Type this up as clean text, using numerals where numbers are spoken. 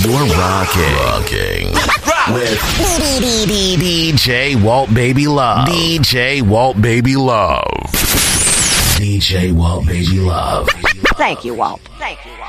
You're rocking with DJ Walt Baby Love. DJ Walt Baby Love. DJ Walt Baby Love. Thank you, Walt. Thank you.